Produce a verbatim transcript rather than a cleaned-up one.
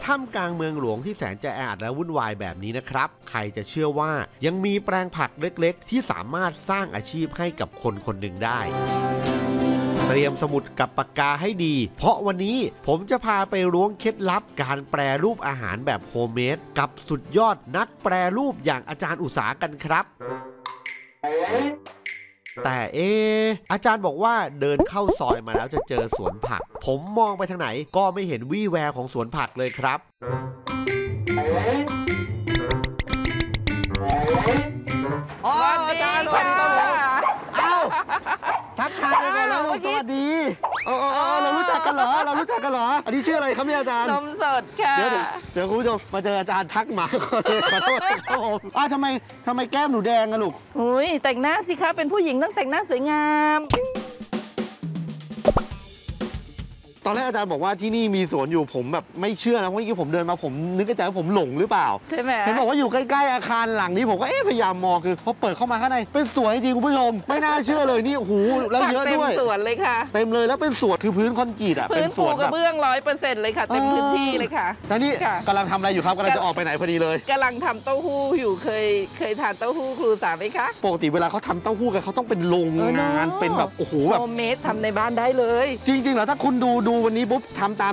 ท่ามกลางเมืองหลวงที่แสนจะแออัดและวุ่นวายแบบนี้นะครับใครจะเชื่อว่ายังมีแปลงผักเล็กๆที่สามารถสร้างอาชีพให้กับคนคนหนึ่งได้เตรียมสมุดกับปากกาให้ดีเพราะวันนี้ผมจะพาไปล้วงเคล็ดลับการแปรรูปอาหารแบบโฮมเมดกับสุดยอดนักแปรรูปอย่างอาจารย์อุตสากันครับแต่เออาจารย์บอกว่าเดินเข้าซอยมาแล้วจะเจอสวนผักผมมองไปทางไหนก็ไม่เห็นวี่แววของสวนผักเลยครับอ๋ออาจารย์สวัสดีครับผมเอ้าทักทายกันแล้วสวัสดีเออเรารู้จักกันเหรอเรารู้จักกันเหรออันนี้ชื่ออะไรครับเนี่ยอาจารย์นมสดค่ะเดี๋ยวเดี๋ยวคุณผู้ชมมาเจออาจารย์ทักหมาก่อนเลยขอโทษครับผมอ้าวทำไมทำไมแก้มหนูแดงอะลูกอุ้ยแต่งหน้าสิคะเป็นผู้หญิงต้องแต่งหน้าสวยงามตอนแรกอาจารย์บอกว่าที่นี่มีสวนอยู่ผมแบบไม่เชื่อนะเมื่อกี้ผมเดินมาผมนึกในใจว่าผมหลงหรือเปล่าใช่ไหมเห็นบอกว่าอยู่ใกล้ๆอาคารหลังนี้ผมก็เอ๊ะพยายามมองคือพอเปิดเข้ามาข้างในเป็นสวนจริงคุณผู้ชมไม่น่าเชื่อเลยนี่โอ้โหแล้วเยอะด้วยเต็มสวนเลยค่ะเต็มเลยแล้วเป็นสวนคือพื้นคอนกรีตอ่ะเป็นสวนกระเบื้องร้อยเปอร์เซ็นต์เลยค่ะเต็มพื้นที่เลยค่ะแล้วนี่กำลังทำอะไรอยู่ครับกำลังจะออกไปไหนพอดีเลยกำลังทำเต้าหู้อยู่เคยเคยทานเต้าหู้ครูสาไหมคะปกติเวลาเขาทำเต้าหู้กันเขาต้องเป็นโรงงานเป็นแบบโอ้โหแบบโฮมเมดทำในบ้านได้เลยจริงๆเหรอถ้าคุณดูดูวันนี้ปุ๊บทำตาม